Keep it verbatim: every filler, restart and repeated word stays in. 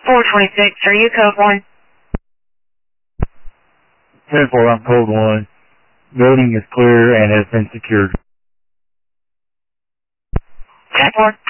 four twenty-six, are you code one? ten four, I'm code one. Building is clear and has been secured. ten four.